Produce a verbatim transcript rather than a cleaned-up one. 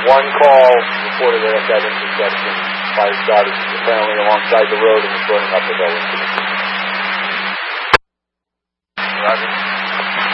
One call reported that at that intersection, fire started apparently alongside the road and was burning up the building.